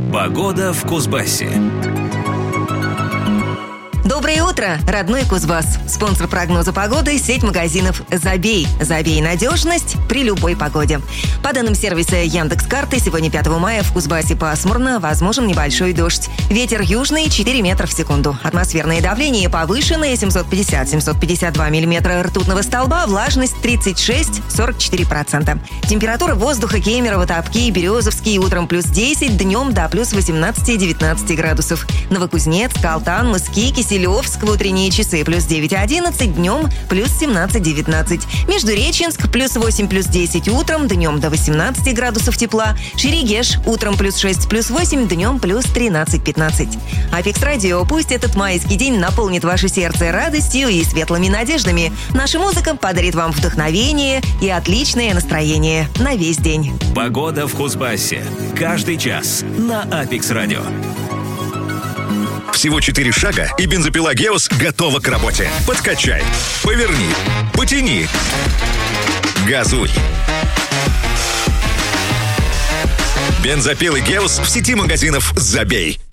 Погода в Кузбассе. Доброе утро, родной Кузбасс. Спонсор прогноза погоды – сеть магазинов «Забей». «Забей» надежность при любой погоде. По данным сервиса Яндекс.Карты, сегодня 5 мая в Кузбассе пасмурно, возможен небольшой дождь. Ветер южный 4 метра в секунду. Атмосферное давление повышенное 750-752 миллиметра ртутного столба, влажность 36-44%. Температура воздуха Кемерово, Топки, Березовский утром плюс 10, днем до плюс 18-19 градусов. Новокузнецк, Алтан, Мыски, Киселевск в утренние часы плюс 9-11, днем плюс 17-19. Междуреченск плюс 8, плюс 10 утром, днем до 18 градусов тепла. Шерегеш утром плюс 6, плюс 8, днем плюс 13-15. Апекс Радио, пусть этот майский день наполнит ваше сердце радостью и светлыми надеждами. Наша музыка подарит вам вдохновение и отличное настроение на весь день. Погода в Кузбассе. Каждый час на Апекс Радио. Всего 4 шага, и бензопила «Геос» готова к работе. Подкачай, поверни, потяни, газуй. Бензопилы «Геос» в сети магазинов «Забей».